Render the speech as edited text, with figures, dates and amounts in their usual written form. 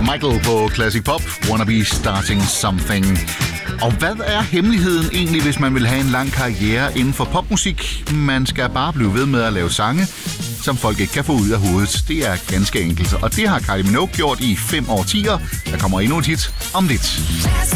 Michael på Classic Pop, Wanna Be Starting Something. Og hvad er hemmeligheden egentlig, hvis man vil have en lang karriere inden for popmusik? Man skal bare blive ved med at lave sange, som folk ikke kan få ud af hovedet. Det er ganske enkelt, og det har Kylie Minogue gjort i 5 årtier. Der kommer endnu et hit om lidt.